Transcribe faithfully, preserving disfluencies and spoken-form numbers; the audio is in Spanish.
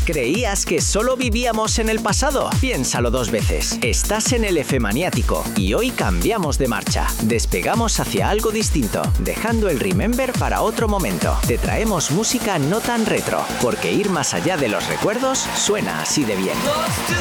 ¿Creías que solo vivíamos en el pasado? Piénsalo dos veces. Estás en el F-Maniático y hoy cambiamos de marcha. Despegamos hacia algo distinto, dejando el Remember para otro momento. Te traemos música no tan retro, porque ir más allá de los recuerdos suena así de bien.